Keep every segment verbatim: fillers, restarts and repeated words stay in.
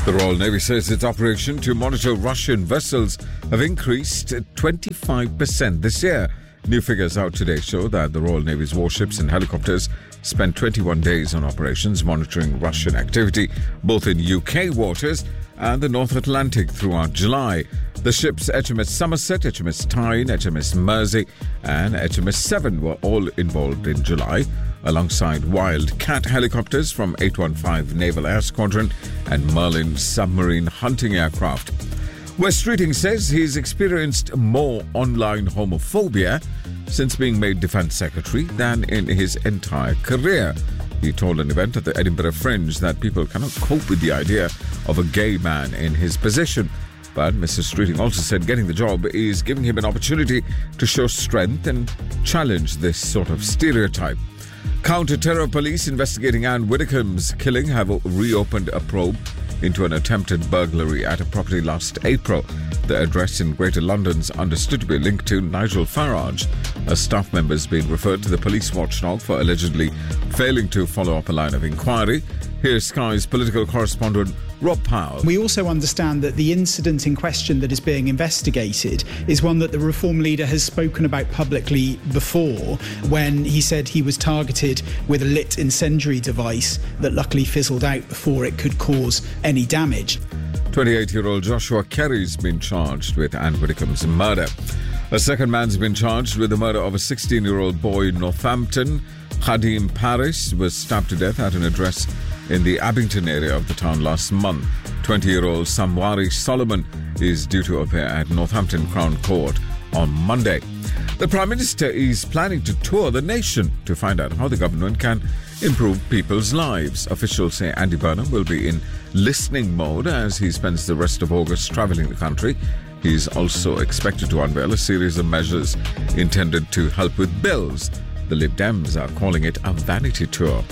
The Royal Navy says its operation to monitor Russian vessels have increased twenty-five percent this year. New figures out today show that the Royal Navy's warships and helicopters spent twenty-one days on operations monitoring Russian activity, both in U K waters and the North Atlantic throughout July. The ships H M S Somerset, H M S Tyne, H M S Mersey and H M S Seven were all involved in July, alongside Wildcat helicopters from eight one five Naval Air Squadron and Merlin submarine hunting aircraft. Wes Streeting says he's experienced more online homophobia since being made Defence Secretary than in his entire career. He told an event at the Edinburgh Fringe that people cannot cope with the idea of a gay man in his position. But Mister Streeting also said getting the job is giving him an opportunity to show strength and challenge this sort of stereotype. Counter-terror police investigating Anne Widdecombe's killing have reopened a probe into an attempted burglary at a property last April. The address in Greater London's understood to be linked to Nigel Farage. A staff member is being referred to the police watchdog for allegedly failing to follow up a line of inquiry. Here's Sky's political correspondent Rob Powell. We also understand that the incident in question that is being investigated is one that the Reform leader has spoken about publicly before, when he said he was targeted with a lit incendiary device that luckily fizzled out before it could cause any damage. twenty-eight-year-old Joshua Kerry's been charged with Anne Widdecombe's murder. A second man's been charged with the murder of a sixteen-year-old boy in Northampton. Khadim Paris was stabbed to death at an address in the Abington area of the town last month. twenty-year-old Samwari Solomon is due to appear at Northampton Crown Court on Monday. The Prime Minister is planning to tour the nation to find out how the government can improve people's lives. Officials say Andy Burnham will be in listening mode as he spends the rest of August travelling the country. He is also expected to unveil a series of measures intended to help with bills. The Lib Dems are calling it a vanity tour.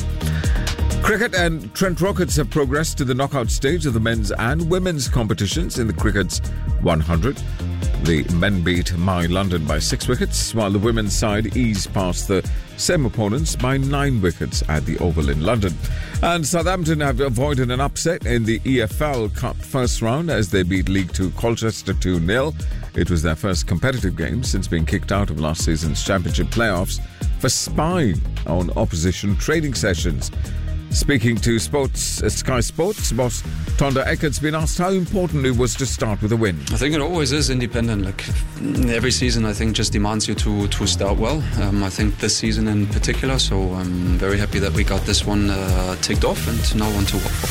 Cricket and Trent Rockets have progressed to the knockout stage of the men's and women's competitions in the cricket's one hundred. The men beat My London by six wickets, while the women's side eased past the same opponents by nine wickets at the Oval in London. And Southampton have avoided an upset in the E F L Cup first round as they beat League Two Colchester two nil. It was their first competitive game since being kicked out of last season's championship playoffs for spying on opposition training sessions. Speaking to Sports uh, Sky Sports, boss Tonda Eckert's been asked how important it was to start with a win. I think it always is independent. Like every season, I think just demands you to to start well. Um, I think this season in particular. So I'm very happy that we got this one uh, ticked off and now on to Watford.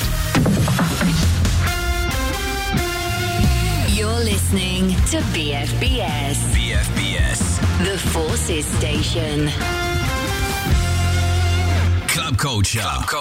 You're listening to B F B S. B F B S. The Forces Station. Club Culture. Club